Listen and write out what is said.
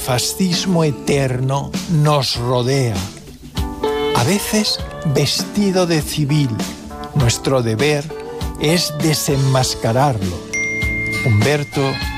fascismo eterno nos rodea, a veces vestido de civil. Nuestro deber es desenmascararlo. Humberto